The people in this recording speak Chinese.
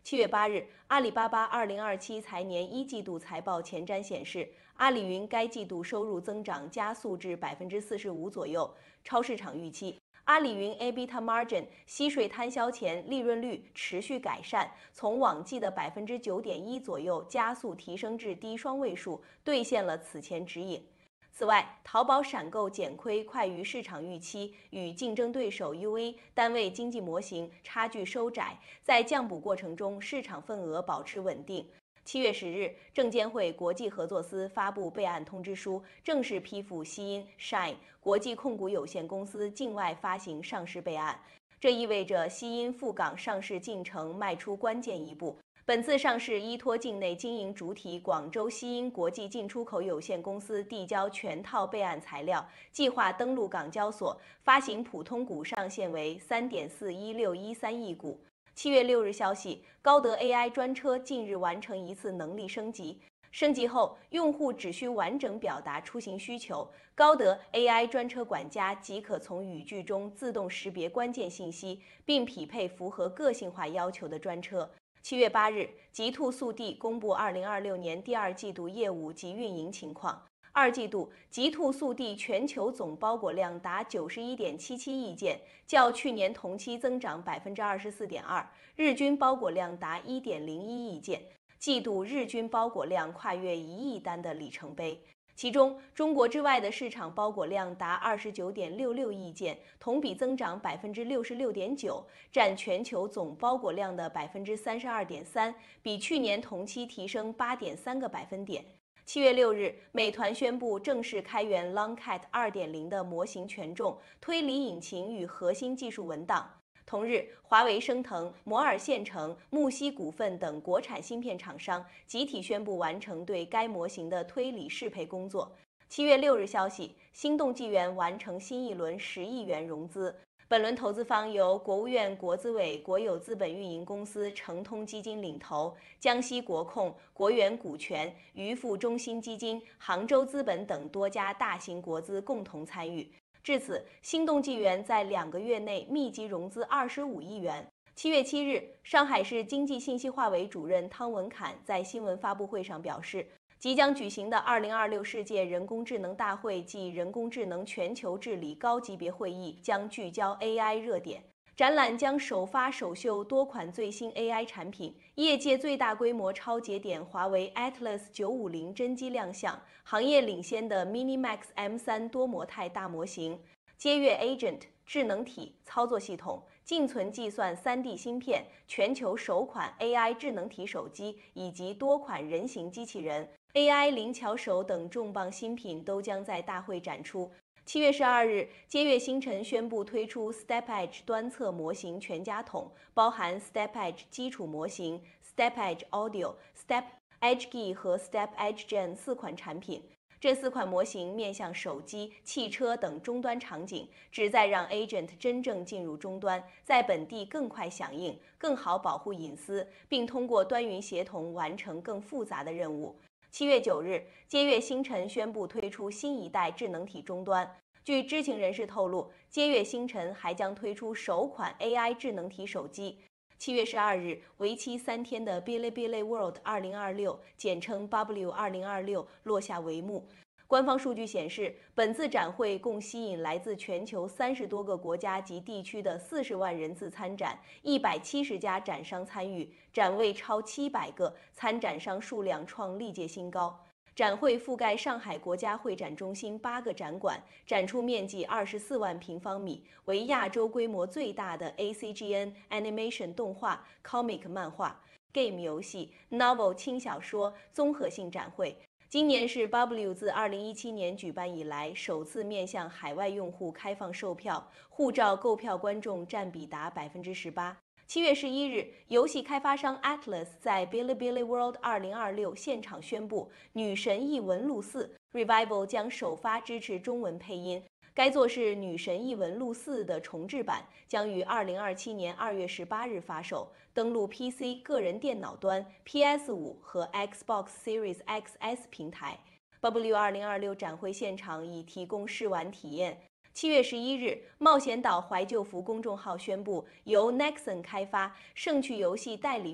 7月8日，阿里巴巴2027财年一季度财报前瞻显示，阿里云该季度收入增长加速至45%左右，超市场预期。阿里云 EBITDA margin 息税摊销前利润率持续改善，从往季的9.1%左右加速提升至低双位数，兑现了此前指引。此外，淘宝闪购减亏快于市场预期，与竞争对手 UA 单位经济模型差距收窄，在降补过程中，市场份额保持稳定。7月10日，证监会国际合作司发布备案通知书，正式批复西因 Shine 国际控股有限公司境外发行上市备案。这意味着西因赴港上市进程迈出关键一步。本次上市依托境内经营主体广州西因国际进出口有限公司递交全套备案材料，计划登陆港交所，发行普通股上限为3.41613亿股。7月6日消息，高德 AI 专车近日完成一次能力升级。升级后，用户只需完整表达出行需求，高德 AI 专车管家即可从语句中自动识别关键信息，并匹配符合个性化要求的专车。7月8日，极兔速递公布2026年第二季度业务及运营情况。二季度，极兔速递全球总包裹量达91.77亿件，较去年同期增长24.2%，日均包裹量达1.01亿件，季度日均包裹量跨越1亿单的里程碑。其中，中国之外的市场包裹量达29.66亿件，同比增长66.9%，占全球总包裹量的32.3%，比去年同期提升8.3个百分点。7月6日，美团宣布正式开源 Longcat 2.0的模型权重、推理引擎与核心技术文档。同日，华为、升腾、摩尔线程、木犀股份等国产芯片厂商集体宣布完成对该模型的推理适配工作。7月6日消息，心动纪元完成新一轮10亿元融资。本轮投资方由国务院国资委国有资本运营公司诚通基金领投，江西国控、国元股权、渔富中心基金、杭州资本等多家大型国资共同参与。至此，心动纪元在2个月内密集融资25亿元。7月7日，上海市经济信息化委主任汤文侃在新闻发布会上表示，即将举行的2026世界人工智能大会暨人工智能全球治理高级别会议将聚焦 AI 热点。展览将首发首秀多款最新 AI 产品，业界最大规模超节点华为 Atlas 950真机亮相，行业领先的 MiniMax M3 多模态大模型，接跃 Agent 智能体操作系统、静存计算 3D 芯片、全球首款 AI 智能体手机以及多款人形机器人、AI 灵巧手等重磅新品都将在大会展出。7月12日，接跃星辰宣布推出 StepEdge 端侧模型全家桶，包含 StepEdge 基础模型、StepEdge Audio、StepEdge G 和 StepEdge Gen 4款产品。这4款模型面向手机、汽车等终端场景，旨在让 Agent 真正进入终端，在本地更快响应，更好保护隐私，并通过端云协同完成更复杂的任务。7月9日，接跃星辰宣布推出新一代智能体终端。据知情人士透露，接跃星辰还将推出首款 AI 智能体手机。7月12日，为期3天的 Bilibili World 2026，简称 W 2026落下帷幕。官方数据显示，本次展会共吸引来自全球30多个国家及地区的40万人次参展，170家展商参与，展位超700个，参展商数量创历届新高。展会覆盖上海国家会展中心8个展馆，展出面积24万平方米，为亚洲规模最大的 ACGN Animation 动画、Comic 漫画、Game 游戏、Novel 轻小说综合性展会。今年是 W 自2017年举办以来首次面向海外用户开放售票，护照购票观众占比达18%。7月11日，游戏开发商 Atlas 在 Bilibili World 2026现场宣布，《女神异闻录4 Revival》将首发支持中文配音。该作是《女神异闻录4》的重制版，将于2027年2月18日发售，登陆 PC 个人电脑端、PS5 和 Xbox Series XS 平台。W 2026展会现场已提供试玩体验。7月11日，冒险岛怀旧服公众号宣布，由 Nexon 开发，盛趣游戏代理